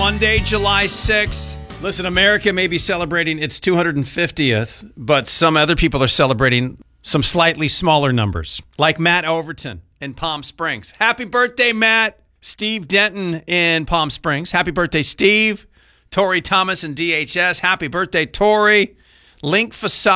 Monday, July 6th. Listen, America may be celebrating its 250th, but some other people are celebrating some slightly smaller numbers, like Matt Overton in Palm Springs. Happy birthday, Matt. Steve Denton in Palm Springs. Happy birthday, Steve. Tori Thomas in DHS. Happy birthday, Tori. Link Fasad